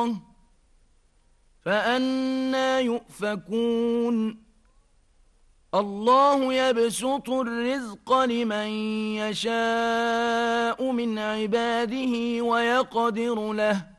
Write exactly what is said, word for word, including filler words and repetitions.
الآخرة فأنى يؤفكون الله يبسط الرزق لمن يشاء من عباده ويقدر له